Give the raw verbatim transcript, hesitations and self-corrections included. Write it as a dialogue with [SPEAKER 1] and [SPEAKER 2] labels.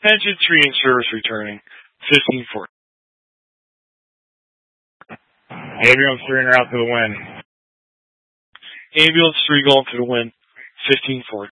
[SPEAKER 1] Engine three in service returning. fifteen forty.
[SPEAKER 2] Ambulance three en route to the wind.
[SPEAKER 1] Ambulance three going to the wind. fifteen forty.